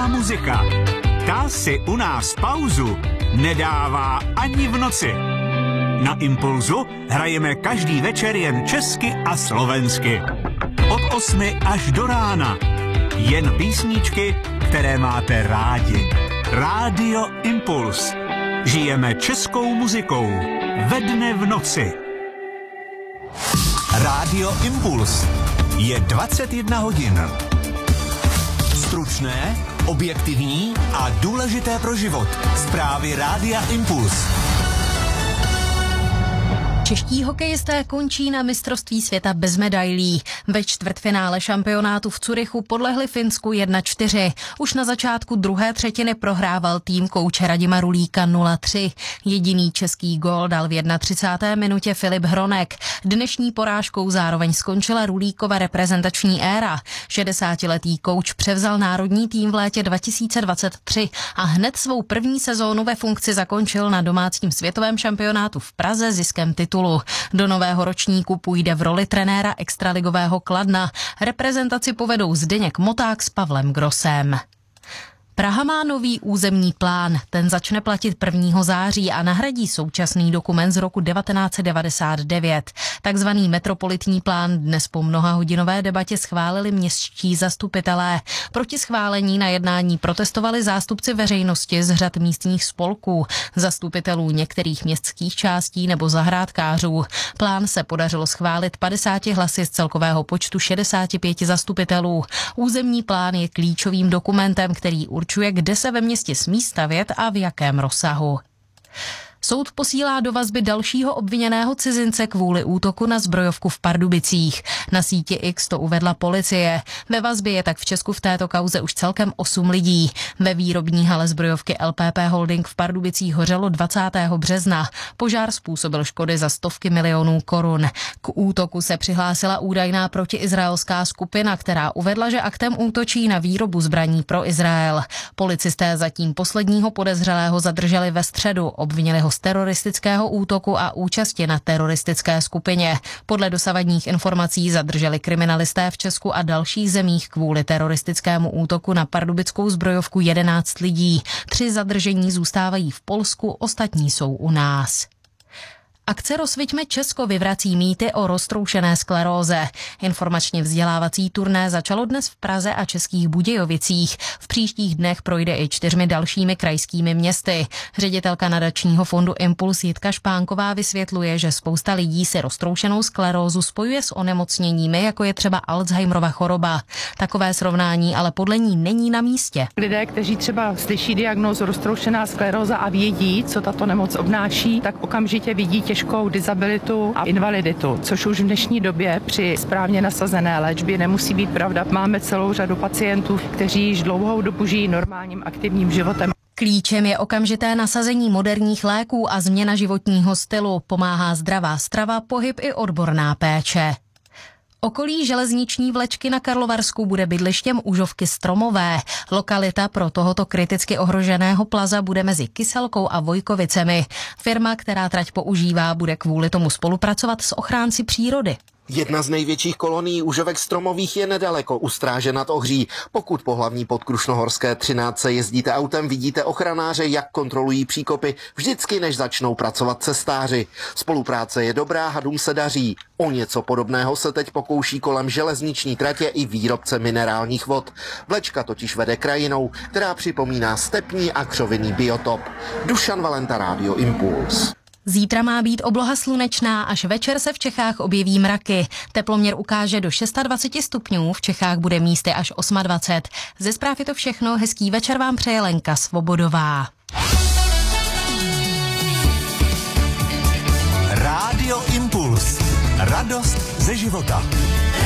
česká muzika. Ta si u nás pauzu nedává ani v noci. Na Impulzu hrajeme každý večer jen česky a slovensky. Od 8 až do rána. Jen písničky, které máte rádi. Rádio Impuls. Žijeme českou muzikou. Ve dne v noci. Rádio Impuls. Je 21 hodin. Stručné, objektivní a důležité pro život. Zprávy Rádia Impuls. Čeští hokejisté končí na mistrovství světa bez medailí. Ve čtvrtfinále šampionátu v Curychu podlehli Finsku 1-4. Už na začátku druhé třetiny prohrával tým kouče Radima Rulíka 0-3. Jediný český gól dal v 31. minutě Filip Hronek. Dnešní porážkou zároveň skončila Rulíkova reprezentační éra. 60letý kouč převzal národní tým v létě 2023 a hned svou první sezónu ve funkci zakončil na domácím světovém šampionátu v Praze ziskem titulu. Do nového ročníku půjde v roli trenéra extraligového Kladna. Reprezentaci povedou Zdeněk Moták s Pavlem Grossem. Praha má nový územní plán. Ten začne platit 1. září a nahradí současný dokument z roku 1999. Takzvaný metropolitní plán dnes po mnohahodinové debatě schválili městští zastupitelé. Proti schválení na jednání protestovali zástupci veřejnosti z řad místních spolků, zastupitelů některých městských částí nebo zahrádkářů. Plán se podařilo schválit 50 hlasy z celkového počtu 65 zastupitelů. Územní plán je klíčovým dokumentem, který určuje, kde se ve městě smí stavět a v jakém rozsahu. Soud posílá do vazby dalšího obviněného cizince kvůli útoku na zbrojovku v Pardubicích. Na síti X to uvedla policie. Ve vazbě je tak v Česku v této kauze už celkem 8 lidí. Ve výrobní hale zbrojovky LPP Holding v Pardubicích hořelo 20. března. Požár způsobil škody za stovky milionů korun. K útoku se přihlásila údajná protiizraelská skupina, která uvedla, že aktem útočí na výrobu zbraní pro Izrael. Policisté zatím posledního podezřelého zadrželi ve středu, obvinili ho z teroristického útoku a účasti na teroristické skupině. Podle dosavadních informací zadrželi kriminalisté v Česku a dalších zemích kvůli teroristickému útoku na pardubickou zbrojovku 11 lidí. 3 zadržení zůstávají v Polsku, ostatní jsou u nás. Akce Rozsviťme Česko vyvrací mýty o roztroušené skleróze. Informačně vzdělávací turné začalo dnes v Praze a Českých Budějovicích. V příštích dnech projde i 4 dalšími krajskými městy. Ředitelka nadačního fondu Impuls Jitka Špánková vysvětluje, že spousta lidí si roztroušenou sklerózu spojuje s onemocněními, jako je třeba Alzheimerova choroba. Takové srovnání ale podle ní není na místě. Lidé, kteří třeba slyší diagnózu roztroušená skleróza a vědí, co tato nemoc obnáší, tak okamžitě vidí těžkou disabilitu a invaliditu, což už v dnešní době při správně nasazené léčbě nemusí být pravda. Máme celou řadu pacientů, kteří již dlouhou dobu žijí normálním aktivním životem. Klíčem je okamžité nasazení moderních léků a změna životního stylu. Pomáhá zdravá strava, pohyb i odborná péče. Okolí železniční vlečky na Karlovarsku bude bydlištěm Užovky Stromové. Lokalita pro tohoto kriticky ohroženého plaza bude mezi Kyselkou a Vojkovicemi. Firma, která trať používá, bude kvůli tomu spolupracovat s ochránci přírody. Jedna z největších kolonií užovek stromových je nedaleko u Stráže nad Ohří. Pokud po hlavní podkrušnohorské 13 jezdíte autem, vidíte ochranáře, jak kontrolují příkopy, vždycky než začnou pracovat cestáři. Spolupráce je dobrá, hadům se daří. O něco podobného se teď pokouší kolem železniční tratě i výrobce minerálních vod. Vlečka totiž vede krajinou, která připomíná stepní a křovinný biotop. Dušan Valenta, Rádio Impuls. Zítra má být obloha slunečná, až večer se v Čechách objeví mraky. Teploměr ukáže do 26 stupňů, v Čechách bude místy až 28. Ze zpráv je to všechno, hezký večer vám přeje Lenka Svobodová. Rádio Impuls. Radost ze života.